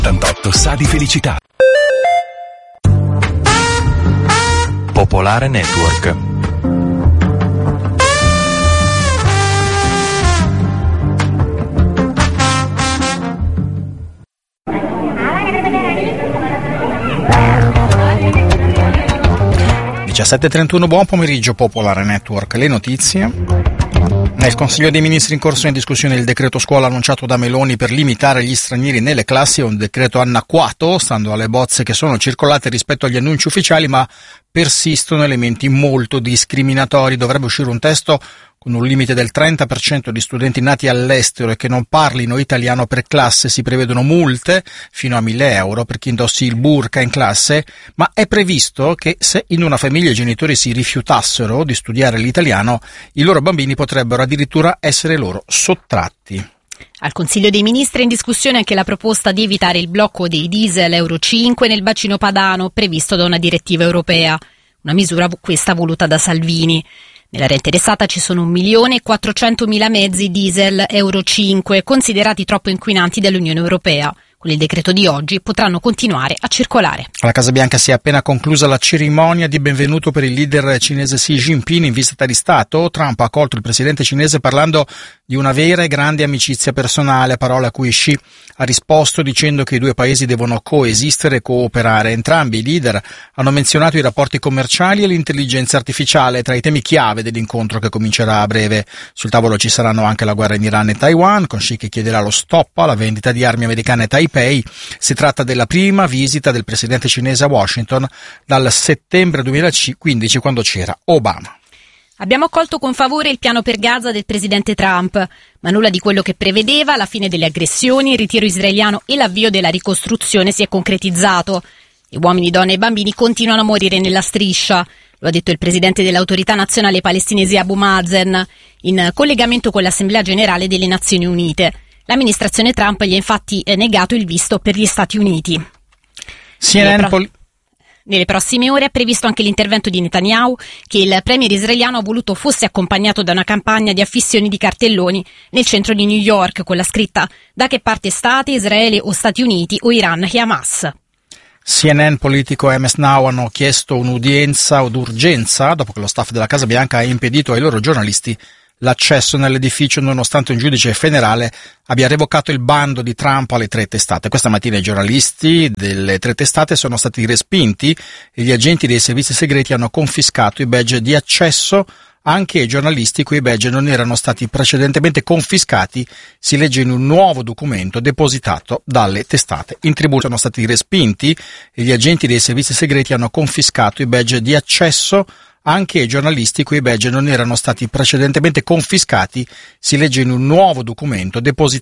88 sa di felicità. Popolare Network. Buon pomeriggio, Popolare Network. Le notizie. Nel Consiglio dei Ministri in corso in discussione il decreto scuola annunciato da Meloni per limitare gli stranieri nelle classi è un decreto anacquato, stando alle bozze che sono circolate rispetto agli annunci ufficiali, ma persistono elementi molto discriminatori. Dovrebbe uscire un testo con un limite del 30% di studenti nati all'estero e che non parlino italiano per classe. Si prevedono multe fino a 1.000 euro per chi indossi il burka in classe, ma è previsto che se in una famiglia i genitori si rifiutassero di studiare l'italiano, i loro bambini potrebbero addirittura essere loro sottratti. Al Consiglio dei Ministri è in discussione anche la proposta di evitare il blocco dei diesel Euro 5 nel bacino padano previsto da una direttiva europea, una misura questa voluta da Salvini. Nell'area interessata ci sono 1.400.000 mezzi diesel Euro 5 considerati troppo inquinanti dall'Unione Europea. Con il decreto di oggi potranno continuare a circolare. Alla Casa Bianca si è appena conclusa la cerimonia di benvenuto per il leader cinese Xi Jinping in visita di Stato. Trump ha accolto il presidente cinese parlando di una vera e grande amicizia personale, parola a cui Xi ha risposto dicendo che i due paesi devono coesistere e cooperare. Entrambi i leader hanno menzionato i rapporti commerciali e l'intelligenza artificiale tra i temi chiave dell'incontro che comincerà a breve. Sul tavolo ci saranno anche la guerra in Iran e Taiwan, con Xi che chiederà lo stop alla vendita di armi americane a Taipei. Si tratta della prima visita del presidente cinese a Washington dal settembre 2015, quando c'era Obama. Abbiamo accolto con favore il piano per Gaza del presidente Trump, ma nulla di quello che prevedeva, la fine delle aggressioni, il ritiro israeliano e l'avvio della ricostruzione si è concretizzato. E uomini, donne e bambini continuano a morire nella striscia. Lo ha detto il presidente dell'Autorità Nazionale Palestinese Abu Mazen, in collegamento con l'Assemblea Generale delle Nazioni Unite. L'amministrazione Trump gli ha infatti negato il visto per gli Stati Uniti. Nelle prossime ore è previsto anche l'intervento di Netanyahu, che il premier israeliano ha voluto fosse accompagnato da una campagna di affissioni di cartelloni nel centro di New York con la scritta «Da che parte state, Israele o Stati Uniti o Iran e Hamas?». CNN, Politico e MS Now hanno chiesto un'udienza d'urgenza dopo che lo staff della Casa Bianca ha impedito ai loro giornalisti l'accesso nell'edificio nonostante un giudice federale abbia revocato il bando di Trump alle 3 testate. Questa mattina i giornalisti delle 3 testate sono stati respinti e gli agenti dei servizi segreti hanno confiscato i badge di accesso anche ai giornalisti cui i badge non erano stati precedentemente confiscati, si legge in un nuovo documento depositato dalle testate. In tribù sono stati respinti e gli agenti dei servizi segreti hanno confiscato i badge di accesso anche ai giornalisti cui i badge non erano stati precedentemente confiscati, si legge in un nuovo documento depositato